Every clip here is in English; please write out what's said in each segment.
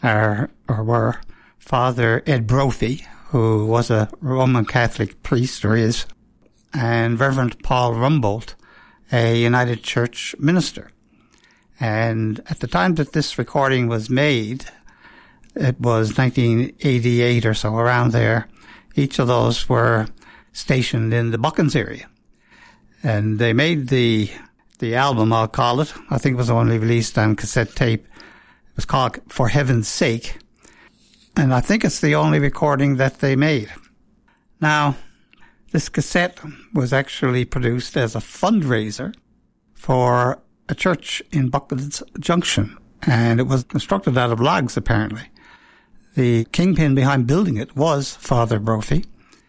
were Father Ed Brophy, who was a Roman Catholic priest, or is, and Reverend Paul Rumbold, a United Church minister. And at the time that this recording was made, it was 1988 or so, around there. Each of those were stationed in the Buckens area. And they made the album, I'll call it. I think it was only released on cassette tape. It was called For Heaven's Sake. And I think it's the only recording that they made. Now, this cassette was actually produced as a fundraiser for a church in Buckens Junction. And it was constructed out of logs, apparently. The kingpin behind building it was Father Brophy.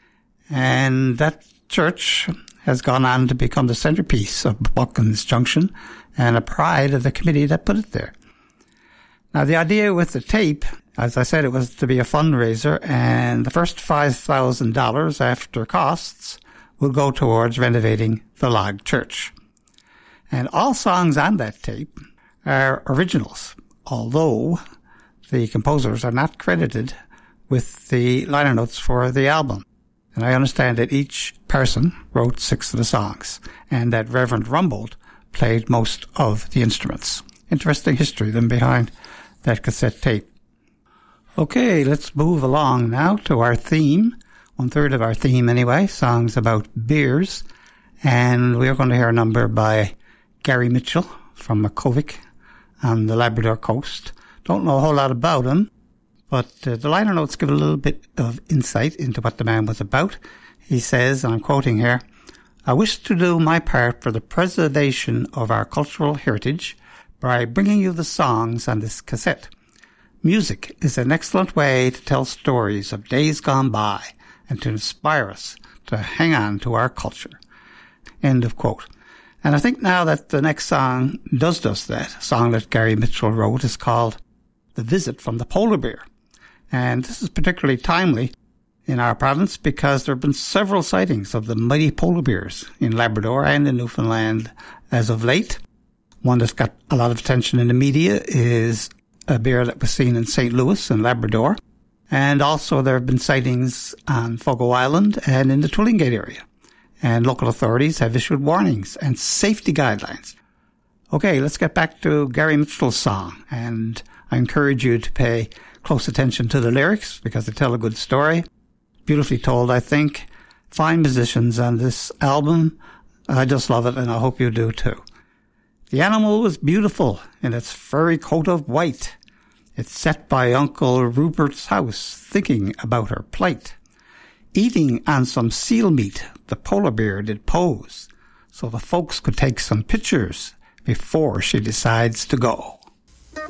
And that church has gone on to become the centerpiece of Buckens Junction and a pride of the committee that put it there. Now, the idea with the tape, as I said, it was to be a fundraiser, and the first $5,000 after costs would go towards renovating the log church. And all songs on that tape are originals, although the composers are not credited with the liner notes for the album. And I understand that each person wrote 6 of the songs, and that Reverend Rumbold played most of the instruments. Interesting history then behind that cassette tape. Okay, let's move along now to our theme. 1/3 of our theme anyway, songs about beers. And we're going to hear a number by Gary Mitchell from Makkovik on the Labrador coast. Don't know a whole lot about him, but the liner notes give a little bit of insight into what the man was about. He says, and I'm quoting here, "I wish to do my part for the preservation of our cultural heritage by bringing you the songs on this cassette. Music is an excellent way to tell stories of days gone by and to inspire us to hang on to our culture." End of quote. And I think now that the next song does that. A song that Gary Mitchell wrote is called The Visit from the Polar Bear. And this is particularly timely in our province because there have been several sightings of the mighty polar bears in Labrador and in Newfoundland as of late. One that's got a lot of attention in the media is a bear that was seen in St. Louis in Labrador. And also there have been sightings on Fogo Island and in the Twillingate area. And local authorities have issued warnings and safety guidelines. Okay, let's get back to Gary Mitchell's song. And I encourage you to pay close attention to the lyrics because they tell a good story. Beautifully told, I think. Fine musicians on this album. I just love it, and I hope you do too. The animal was beautiful in its furry coat of white. It sat by Uncle Rupert's house, thinking about her plight. Eating on some seal meat, the polar bear did pose, so the folks could take some pictures before she decides to go.